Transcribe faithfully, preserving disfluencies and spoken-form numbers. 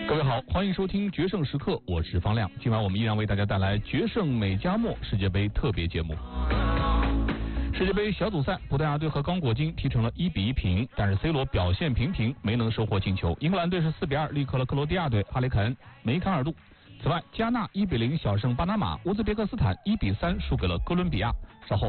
各位好，欢迎收听决胜时刻，我是方亮。今晚我们依然为大家带来决胜美加墨世界杯特别节目。世界杯小组赛，葡萄牙队和刚果金踢成了一比一平，但是 C 罗表现平平，没能收获进球。英格兰队是四比二力克了克罗地亚队，哈雷凯恩、梅开二度。此外，加纳一比零小胜巴拿马，乌兹别克斯坦一比三输给了哥伦比亚。稍后